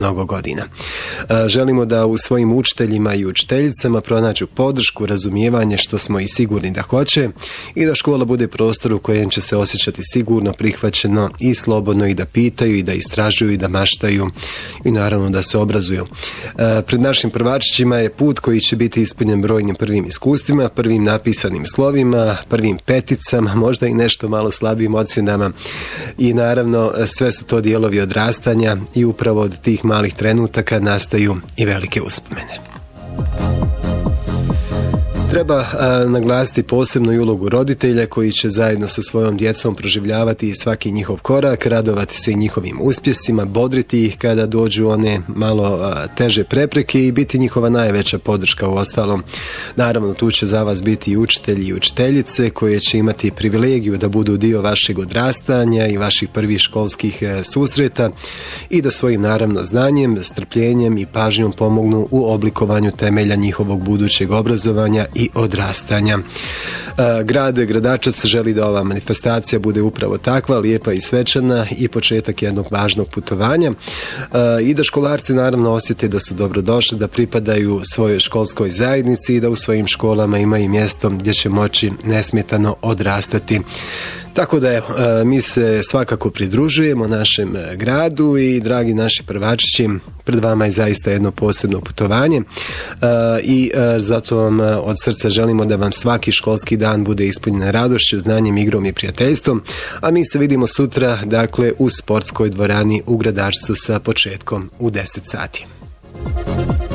mnogo godina. Želimo da u svojim učiteljima i učiteljicama pronađu podršku, razumijevanje, što smo i sigurni da hoće, i da škola bude prostor u kojem će se osjećati sigurno, prihvaćeno i slobodno, i da pitaju, i da istražuju, i da maštaju, i naravno da se obrazuju. Pred našim prvačićima je put koji će biti ispunjen brojnim prvim iskustvima, prvim napisanim slovima, prvim peticama, možda i nešto malo slabijim ocjenama, i naravno sve su to dijelovi odrastanja, i upravo od tih malih trenutaka nastaju i velike uspomene. Treba naglasiti posebno i ulogu roditelja koji će zajedno sa svojom djecom proživljavati svaki njihov korak, radovati se i njihovim uspjesima, bodriti ih kada dođu one malo teže prepreke i biti njihova najveća podrška u ostalom. Naravno, tu će za vas biti i učitelji i učiteljice koje će imati privilegiju da budu dio vašeg odrastanja i vaših prvih školskih susreta i da svojim naravno znanjem, strpljenjem i pažnjom pomognu u oblikovanju temelja njihovog budućeg obrazovanja i odrastanja. Grad Gradačac želi da ova manifestacija bude upravo takva, lijepa i svečana i početak jednog važnog putovanja, i da školarci naravno osjete da su dobrodošli, da pripadaju svojoj školskoj zajednici i da u svojim školama imaju mjesto gdje će moći nesmetano odrastati. Tako da mi se svakako pridružujemo našem gradu i dragi naši prvačići, pred vama je zaista jedno posebno putovanje i zato vam od srca želimo da vam svaki školski dan bude ispunjen radošću, znanjem, igrom i prijateljstvom, a mi se vidimo sutra, dakle, u sportskoj dvorani u Gradačcu sa početkom u 10 sati.